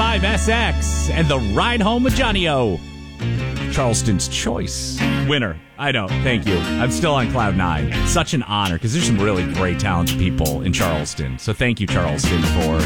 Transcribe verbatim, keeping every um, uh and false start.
five S X and the Ride Home with Johnny O. Charleston's Choice winner. I know. Thank you. I'm still on cloud nine. Such an honor because there's some really great talented people in Charleston. So thank you, Charleston, for